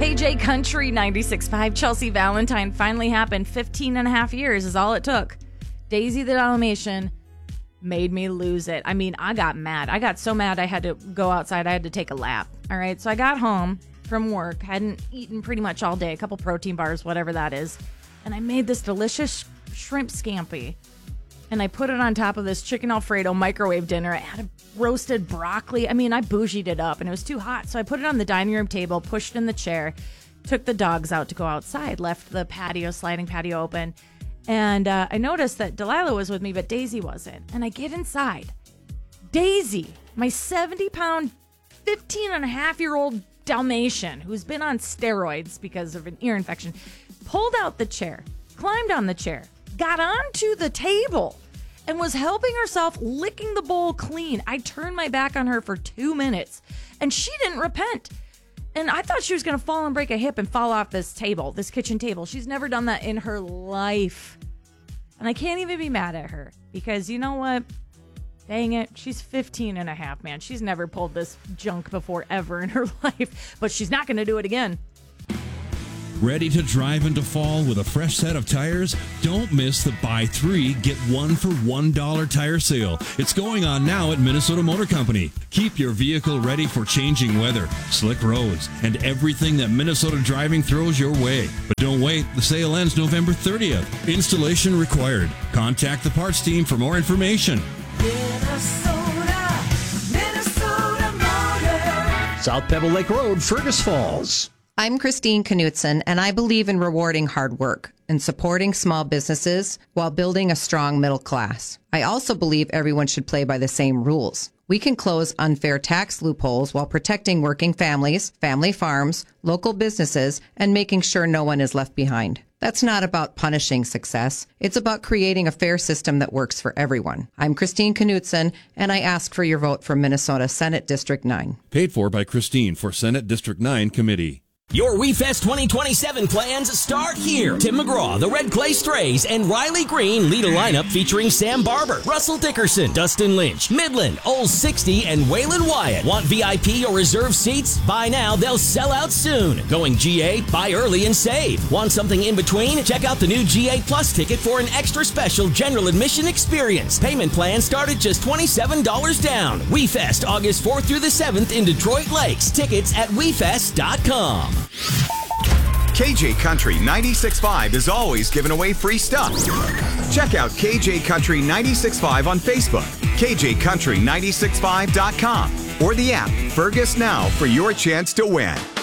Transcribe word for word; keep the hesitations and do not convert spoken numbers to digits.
K J Country ninety-six point five. Chelsea Valentine finally happened. fifteen and a half years is all it took. Daisy the Dalmatian made me lose it. I mean, I got mad. I got so mad I had to go outside. I had to take a lap. All right, so I got home from work. Hadn't eaten pretty much all day. A couple protein bars, whatever that is. And I made this delicious shrimp scampi. And I put it on top of this chicken Alfredo microwave dinner. I had a roasted broccoli. I mean, I bougied it up, and it was too hot. So I put it on the dining room table, pushed in the chair, took the dogs out to go outside, left the patio, sliding patio open. And uh, I noticed that Delilah was with me, but Daisy wasn't. And I get inside. Daisy, my seventy-pound, fifteen and a half year old Dalmatian, who's been on steroids because of an ear infection, pulled out the chair, climbed on the chair, got onto the table, and was helping herself licking the bowl clean. I turned my back on her for two minutes, and she didn't repent. And I thought she was going to fall and break a hip and fall off this table, this kitchen table. She's never done that in her life. And I can't even be mad at her because you know what? Dang it. She's fifteen and a half, man. She's never pulled this junk before ever in her life, but she's not going to do it again. Ready to drive into fall with a fresh set of tires? Don't miss the buy three, get one for one dollar tire sale. It's going on now at Minnesota Motor Company. Keep your vehicle ready for changing weather, slick roads, and everything that Minnesota driving throws your way. But don't wait, the sale ends November thirtieth. Installation required. Contact the parts team for more information. Minnesota, Minnesota Motor. South Pebble Lake Road, Fergus Falls. I'm Christine Knutson, and I believe in rewarding hard work and supporting small businesses while building a strong middle class. I also believe everyone should play by the same rules. We can close unfair tax loopholes while protecting working families, family farms, local businesses, and making sure no one is left behind. That's not about punishing success. It's about creating a fair system that works for everyone. I'm Christine Knutson, and I ask for your vote for Minnesota Senate District nine. Paid for by Christine for Senate District nine Committee. Your WeFest twenty twenty-seven plans start here. Tim McGraw, the Red Clay Strays, and Riley Green lead a lineup featuring Sam Barber, Russell Dickerson, Dustin Lynch, Midland, Old sixty, and Waylon Wyatt. Want V I P or reserve seats? Buy now, they'll sell out soon. Going G A? Buy early and save. Want something in between? Check out the new G A Plus ticket for an extra special general admission experience. Payment plans start at just twenty-seven dollars down. WeFest, August fourth through the seventh in Detroit Lakes. Tickets at we fest dot com. K J Country ninety-six point five is always giving away free stuff. Check out K J Country ninety-six point five on Facebook, K J Country ninety-six point five dot com, or the app Fergus Now for your chance to win.